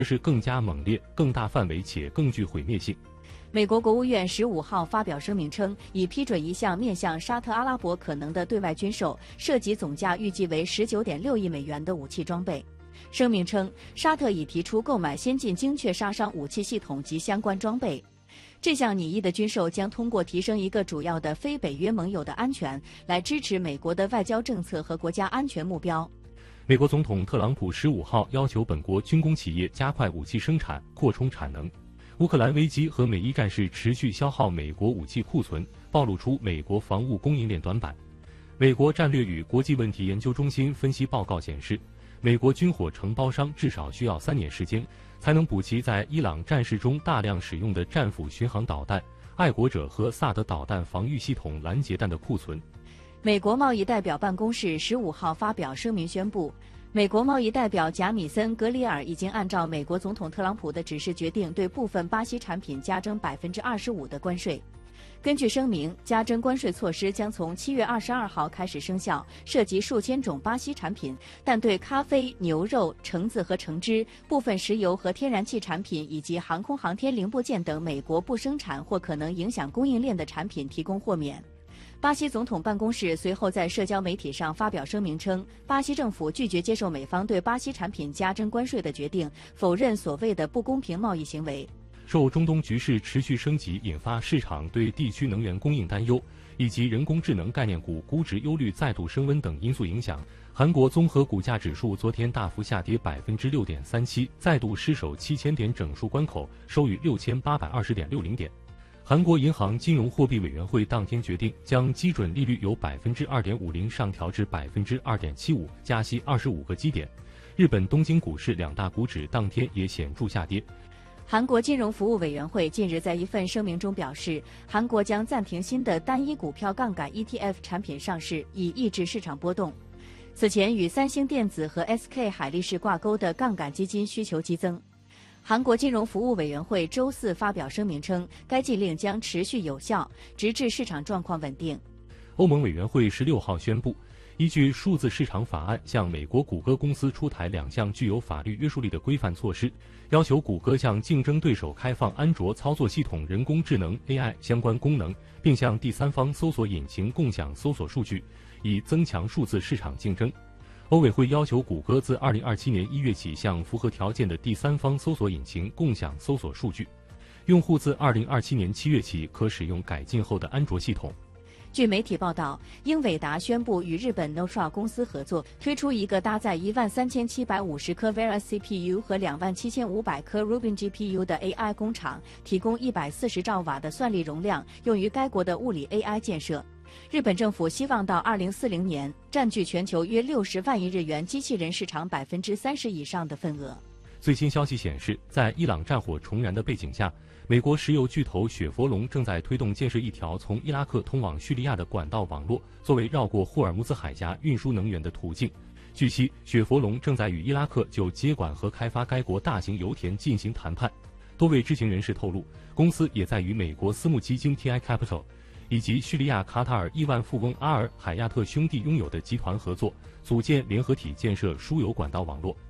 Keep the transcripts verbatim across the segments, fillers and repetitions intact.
是更加猛烈、更大范围且更具毁灭性。 美国国务院十五号发表声明称，已批准一项面向沙特阿拉伯可能的对外军售，涉及总价预计为 十九点六亿美元的武器装备。声明称，沙特已提出购买先进精确杀伤武器系统及相关装备。这项拟议的军售将通过提升一个主要的非北约盟友的安全，来支持美国的外交政策和国家安全目标。 美国总统特朗普十五号要求本国军工企业加快武器生产，扩充产能。乌克兰危机和美伊战事持续消耗美国武器库存，暴露出美国防务供应链短板。美国战略与国际问题研究中心分析报告显示，美国军火承包商至少需要三年时间，才能补齐在伊朗战事中大量使用的战斧巡航导弹、爱国者和萨德导弹防御系统拦截弹的库存。 美国贸易代表办公室十五号发表声明宣布，美国贸易代表贾米森·格里尔已经按照美国总统特朗普的指示决定，对部分巴西产品加征百分之二十五的关税。根据声明，加征关税措施将从七月二十二号开始生效，涉及数千种巴西产品，但对咖啡、牛肉、橙子和橙汁、部分石油和天然气产品以及航空航天零部件等美国不生产或可能影响供应链的产品提供豁免。巴西总统办公室随后在社交媒体上发表声明称，巴西政府拒绝接受美方对巴西产品加征关税的决定，否认所谓的不公平贸易行为。 受中东局势持续升级引发市场对地区能源供应担忧，以及人工智能概念股估值忧虑再度升温等因素影响，韩国综合股价指数昨天大幅下跌百分之六点三七，再度失守七千点整数关口，收于六千八百二十点六零点。韩国银行金融货币委员会当天决定将基准利率由百分之二点五零上调至百分之二点七五，加息二十五个基点。日本东京股市两大股指当天也显著下跌。 韩国金融服务委员会近日在一份声明中表示，韩国将暂停新的单一股票杠杆 E T F 产品上市，以抑制市场波动。此前与三星电子和 S K 海力士挂钩的杠杆基金需求激增。韩国金融服务委员会周四发表声明称，该禁令将持续有效，直至市场状况稳定。 欧盟委员会十六号宣布，依据数字市场法案，向美国谷歌公司出台两项具有法律约束力的规范措施，要求谷歌向竞争对手开放安卓操作系统人工智能 A I 相关功能，并向第三方搜索引擎共享搜索数据，以增强数字市场竞争。欧委会要求谷歌自二零二七年一月起向符合条件的第三方搜索引擎共享搜索数据，用户自二零二七年七月起可使用改进后的安卓系统。 据媒体报道，英伟达宣布与日本 Noctua 公司合作，推出一个搭载一万三千七百五十颗 Vera C P U 和两万七千五百颗 Rubin G P U 的 A I 工厂，提供一百四十兆瓦的算力容量，用于该国的物理 A I 建设。日本政府希望到二零四零年占据全球约六十万亿日元机器人市场百分之三十以上的份额。 最新消息显示，在伊朗战火重燃的背景下，美国石油巨头雪佛龙正在推动建设一条从伊拉克通往叙利亚的管道网络，作为绕过霍尔木兹海峡运输能源的途径。据悉，雪佛龙正在与伊拉克就接管和开发该国大型油田进行谈判。多位知情人士透露，公司也在与美国私募基金 T I Capital以及叙利亚卡塔尔亿万富翁阿尔海亚特兄弟拥有的集团合作，组建联合体建设输油管道网络。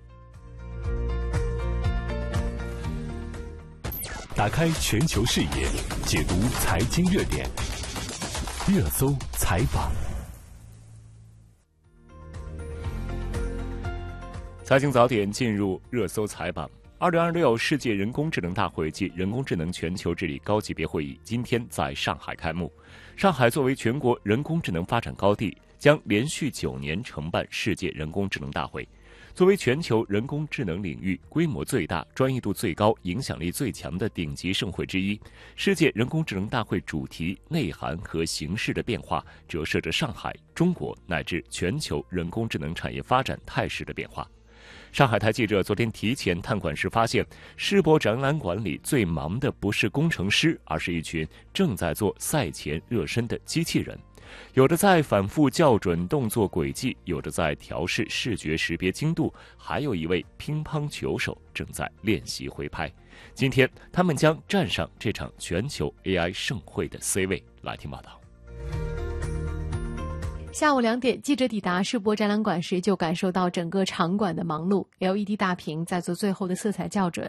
打开全球视野，解读财经热点，热搜采访。 财经早点进入热搜采访。二零二六世界人工智能大会暨人工智能全球治理高级别会议今天在上海开幕。上海作为全国人工智能发展高地，将连续九年承办世界人工智能大会。作为全球人工智能领域规模最大、专业度最高、影响力最强的顶级盛会之一，世界人工智能大会主题、内涵和形式的变化，折射着上海、中国乃至全球人工智能产业发展态势的变化。上海台记者昨天提前探馆时发现，世博展览馆里最忙的不是工程师，而是一群正在做赛前热身的机器人。有的在反复校准动作轨迹，有的在调试视觉识别精度，还有一位乒乓球手正在练习挥拍。今天，他们将站上这场全球 A I 盛会的 C 位。来听报道。 下午两点，记者抵达世博展览馆时，就感受到整个场馆的忙碌。L E D 大屏在做最后的色彩校准，